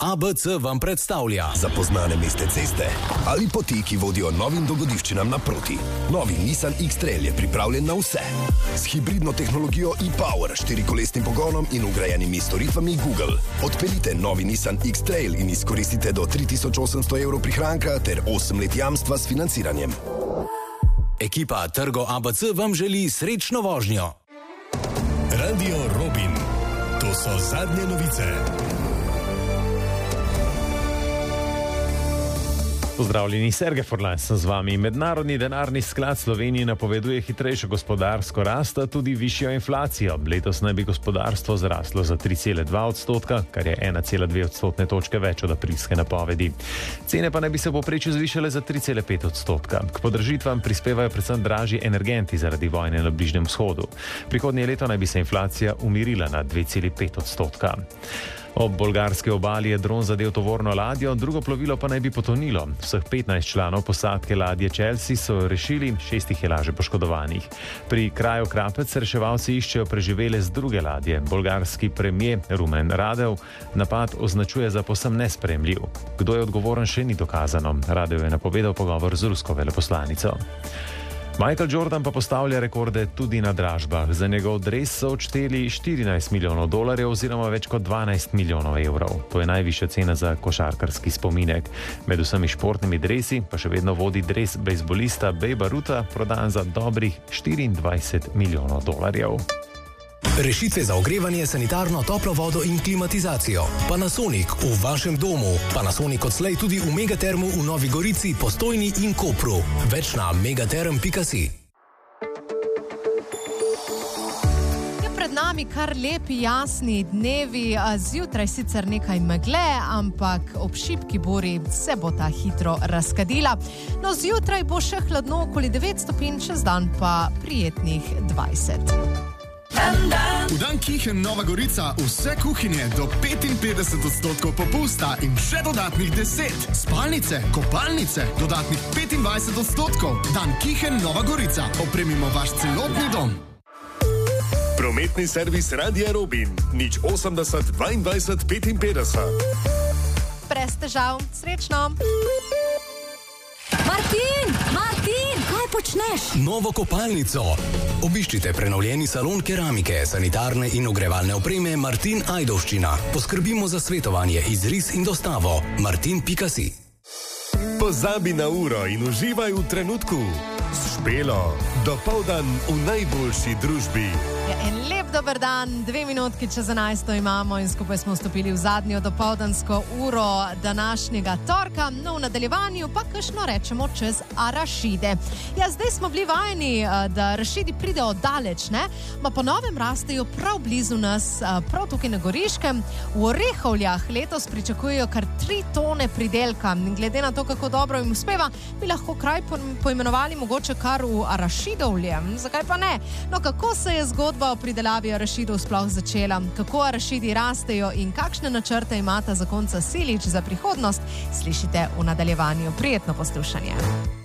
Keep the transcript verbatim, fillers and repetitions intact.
A B C vam predstavlja zapoznane mestne ceste ali poti, ki vodijo novim dogodivščinam naproti. Novi Nissan X-Trail je pripravljen na vse. S hibridno tehnologijo e-Power, štirikolesnim pogonom in vgrajenimi storitvami Google. Odpeljite novi Nissan X-Trail in izkoristite do tri tisoč osemsto evrov prihranka ter osem let jamstva s financiranjem. Ekipa Trgo A B C vam želi srečno vožnjo. Radio Robin. To so zadnje novice. Pozdravljeni, Sergej Forlan sem z vami. Mednarodni denarni sklad Sloveniji napoveduje hitrejšo gospodarsko rast, tudi višjo inflacijo. Letos naj bi gospodarstvo zraslo za tri cele dva odstotka, kar je ena cela dve odstotne točke več od aprilske napovedi. Cene pa naj bi se v povprečju zvišale za tri cele pet odstotka. K podražitvam prispevajo predvsem dražji energenti zaradi vojne na Bližnjem vzhodu. Prihodnje leto naj bi se inflacija umirila na dve cele pet odstotka. Ob bolgarski obali je dron zadel tovorno ladjo, drugo plovilo pa naj bi potonilo. Vseh petnajst članov posadke ladje Chelsea so rešili, šest jih je laže poškodovanih. Pri kraju Krapec reševalci iščejo preživele z druge ladje. Bolgarski premijer Rumen Radev napad označuje za povsem nesprejemljiv. Kdo je odgovoren, še ni dokazano. Radev je napovedal pogovor z rusko veleposlanico. Michael Jordan pa postavlja rekorde tudi na dražbah. Za njegov dres so odšteli štirinajst milijonov dolarjev oziroma več kot dvanajst milijonov evrov. To je najvišja cena za košarkarski spominek. Med vsemi športnimi dresi pa še vedno vodi dres bejzbolista Babe Rutha, prodan za dobrih štiriindvajset milijonov dolarjev. Rešitve za ogrevanje, sanitarno, toplo vodo in klimatizacijo. Panasonic v vašem domu. Panasonic odslej tudi v Megatermu v Novi Gorici, Postojni in Kopru. Več na megaterm pika si. Pred nami kar lepi, jasni dnevi, zjutraj sicer nekaj megle, ampak ob šibki buri se bo ta hitro razkadila. No, zjutraj bo še hladno okoli devet stopinj, čez dan pa prijetnih dvajset. V dan Kihen Nova Gorica vse kuhinje do petinpetdeset odstotkov popusta in še dodatnih deset. Spalnice, kopalnice, dodatnih petindvajset odstotkov. Dan Kihen Nova Gorica. Opremimo vaš celotni dom. Prometni servis Radia Robin. Nič osemdeset dvaindvajset petinpetdeset. Brez težav, srečno! Martin! Martin! Kaj počneš? Novo kopalnico. Obiščite prenovljeni salon keramike, sanitarne in ogrevalne opreme Martin Ajdovščina. Poskrbimo za svetovanje, izris in dostavo. martin pika si. Pozabi na uro in uživaj v trenutku. S Špelo. Dopoldan v najboljši družbi. Ja, en lep dober dan, dve minutki čez enajsto imamo in skupaj smo vstopili v zadnjo dopoldansko uro današnjega torka. No, v nadaljevanju pa kakšno rečemo čez arašide. Ja, zdaj smo bili vajeni, da arašidi pridejo daleč, ne? Ma po novem rastejo prav blizu nas, prav tukaj na Goriškem. V Orehovljah letos pričakujejo kar tri tone pridelka. Glede na to, kako dobro jim uspeva, bi lahko kraj poimenovali mogoče kar v arašidovlje. Zakaj pa ne? No, kako se je zgodba o pridelavi arašidov sploh začela? Kako arašidi rastejo in kakšne načrte imata zakonca Silič za prihodnost? Slišite v nadaljevanju. Prijetno poslušanje.